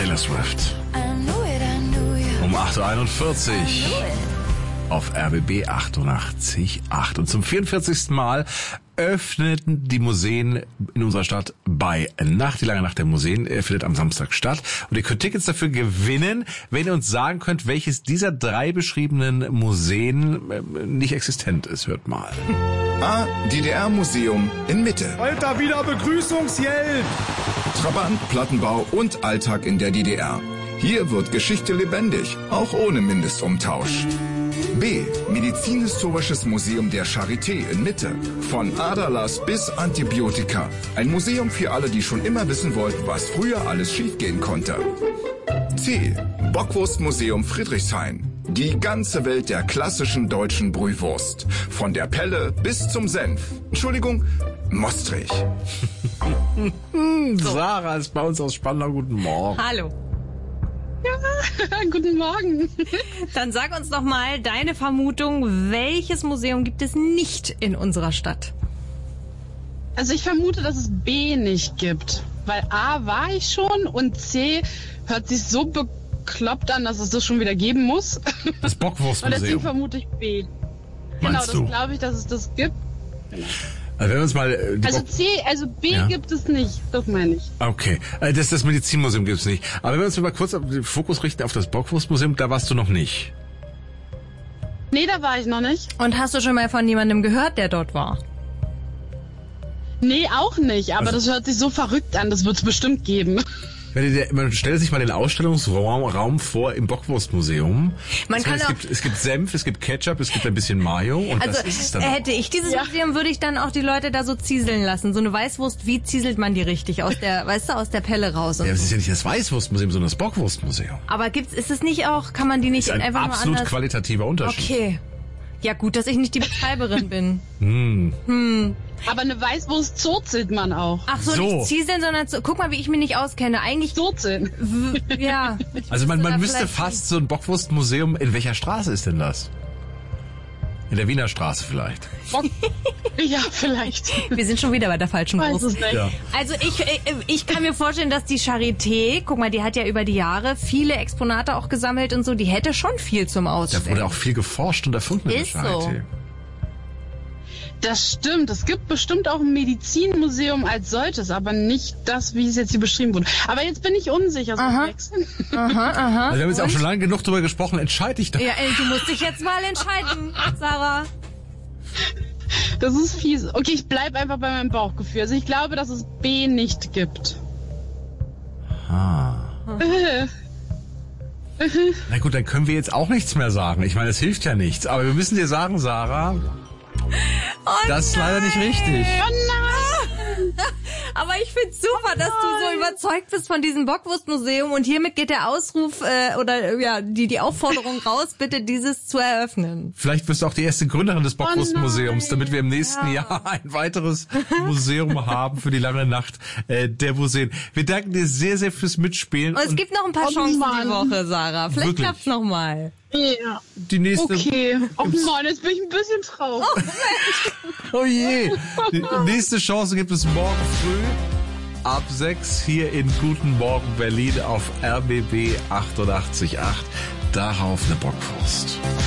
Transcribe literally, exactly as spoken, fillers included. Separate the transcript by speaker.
Speaker 1: Taylor Swift. Um acht Uhr einundvierzig auf R B B achtundachtzig Komma acht. Und zum vierundvierzigsten Mal öffneten die Museen in unserer Stadt bei Nacht. Die lange Nacht der Museen findet am Samstag statt. Und ihr könnt Tickets dafür gewinnen, wenn ihr uns sagen könnt, welches dieser drei beschriebenen Museen nicht existent ist. Hört mal.
Speaker 2: A. D D R-Museum in Mitte.
Speaker 3: Alter, wieder Begrüßungsgeld!
Speaker 2: Trabant, Plattenbau und Alltag in der D D R. Hier wird Geschichte lebendig, auch ohne Mindestumtausch. B. Medizinhistorisches Museum der Charité in Mitte. Von Aderlass bis Antibiotika. Ein Museum für alle, die schon immer wissen wollten, was früher alles schiefgehen konnte. C. Bockwurstmuseum Friedrichshain. Die ganze Welt der klassischen deutschen Brühwurst. Von der Pelle bis zum Senf. Entschuldigung, Mostrich.
Speaker 1: Sarah ist bei uns aus Spandau. Guten Morgen.
Speaker 4: Hallo.
Speaker 5: Ja, guten Morgen.
Speaker 4: Dann sag uns doch mal deine Vermutung, welches Museum gibt es nicht in unserer Stadt?
Speaker 5: Also ich vermute, dass es B nicht gibt. Weil A war ich schon und C hört sich so bekloppt an, dass es das schon wieder geben muss.
Speaker 1: Das Bockwurstmuseum.
Speaker 5: Und deswegen vermute ich B.
Speaker 1: Meinst
Speaker 5: genau,
Speaker 1: du?
Speaker 5: das glaube ich, dass es das gibt.
Speaker 1: Also, wenn wir uns mal, äh, die
Speaker 5: Also
Speaker 1: Bock-
Speaker 5: C, also B
Speaker 1: Ja.
Speaker 5: gibt es nicht, das meine ich.
Speaker 1: Okay, äh, das, das Medizinmuseum gibt's nicht. Aber wenn wir uns mal kurz auf den Fokus richten auf das Bockwurstmuseum, da warst du noch nicht.
Speaker 5: Nee, da war ich noch nicht.
Speaker 4: Und hast du schon mal von jemandem gehört, der dort war?
Speaker 5: Nee, auch nicht, aber
Speaker 1: Also-
Speaker 5: das hört sich so verrückt an, das wird es bestimmt geben.
Speaker 1: Wenn ihr, man stellt sich mal den Ausstellungsraum Raum vor im Bockwurstmuseum.
Speaker 4: Man
Speaker 1: Das
Speaker 4: kann
Speaker 1: heißt, es,
Speaker 4: auch-
Speaker 1: gibt, es gibt Senf, es gibt Ketchup, es gibt ein bisschen Mayo und
Speaker 4: Also
Speaker 1: das ist es dann.
Speaker 4: hätte ich dieses
Speaker 5: Ja.
Speaker 4: Museum, würde ich dann auch die Leute da so zieseln lassen. So eine Weißwurst, wie zieselt man die richtig aus der, weißt du, aus der Pelle raus? Und
Speaker 1: Ja, das
Speaker 4: so.
Speaker 1: ist ja nicht das Weißwurstmuseum, sondern das Bockwurstmuseum.
Speaker 4: Aber gibt's, ist es nicht auch, kann man die nicht
Speaker 1: Das ist ein
Speaker 4: einfach
Speaker 1: absolut
Speaker 4: mal anders?
Speaker 1: qualitativer Unterschied.
Speaker 4: Okay. Ja gut, dass ich nicht die Betreiberin bin.
Speaker 1: Hm.
Speaker 5: Aber eine Weißwurst zurzelt man auch.
Speaker 4: Ach so,
Speaker 1: So.
Speaker 4: nicht zieseln, sondern so, guck mal, wie ich mich nicht auskenne. Eigentlich,
Speaker 5: Zurzeln.
Speaker 4: w- ja. Ich
Speaker 1: Also man,
Speaker 4: müsste
Speaker 1: man
Speaker 4: da
Speaker 1: müsste
Speaker 4: vielleicht-
Speaker 1: fast so ein Bockwurstmuseum, in welcher Straße ist denn das? In der Wiener Straße vielleicht.
Speaker 5: Ja, vielleicht.
Speaker 4: Wir sind schon wieder bei der falschen
Speaker 5: Weiß
Speaker 4: Wurst.
Speaker 5: es nicht.
Speaker 1: Ja.
Speaker 4: Also ich, ich, ich kann mir vorstellen, dass die Charité, guck mal, die hat ja über die Jahre viele Exponate auch gesammelt und so, die hätte schon viel zum
Speaker 1: Da
Speaker 4: Ausstellen.
Speaker 1: wurde auch viel geforscht und erfunden in
Speaker 4: Ist
Speaker 1: der
Speaker 4: so.
Speaker 1: Charité.
Speaker 5: Das stimmt. Es gibt bestimmt auch ein Medizinmuseum als solches, aber nicht das, wie es jetzt hier beschrieben wurde. Aber jetzt bin ich unsicher. Soll
Speaker 4: Aha.
Speaker 5: ich wechseln?
Speaker 4: Aha, aha.
Speaker 1: Also wir haben jetzt auch
Speaker 4: Und?
Speaker 1: schon lange genug darüber gesprochen, entscheide dich doch.
Speaker 4: Ja, ey, du musst dich jetzt mal entscheiden, Sarah.
Speaker 5: Das ist fies. Okay, ich bleib einfach bei meinem Bauchgefühl. Also ich glaube, dass es B nicht gibt.
Speaker 1: Ah.
Speaker 5: Äh,
Speaker 1: Na gut, dann können wir jetzt auch nichts mehr sagen. Ich meine, es hilft ja nichts. Aber wir müssen dir sagen, Sarah,
Speaker 4: Oh
Speaker 1: das ist leider nicht richtig.
Speaker 5: Oh nein!
Speaker 4: Aber ich find's super, dass du so überzeugt bist von diesem Bockwurstmuseum und hiermit geht der Ausruf äh, oder äh, ja die die Aufforderung raus, bitte dieses zu eröffnen.
Speaker 1: Vielleicht wirst du auch die erste Gründerin des Bockwurstmuseums,
Speaker 5: nein.
Speaker 1: damit wir im nächsten
Speaker 4: Ja.
Speaker 1: Jahr ein weiteres Museum haben für die lange Nacht äh, der Museen. Wir danken dir sehr, sehr fürs Mitspielen.
Speaker 4: Und es gibt noch ein paar
Speaker 5: Oh
Speaker 4: Chancen
Speaker 5: Mann.
Speaker 4: die Woche, Sarah. Vielleicht
Speaker 1: Wirklich?
Speaker 4: klappt's noch mal.
Speaker 5: Ja.
Speaker 1: die nächste...
Speaker 5: Okay. Oh nein, jetzt bin ich ein bisschen traurig.
Speaker 1: Oh je. Die nächste Chance gibt es morgen früh ab sechs hier in Guten Morgen Berlin auf R B B achtundachtzig Komma acht. Darauf eine Bockwurst.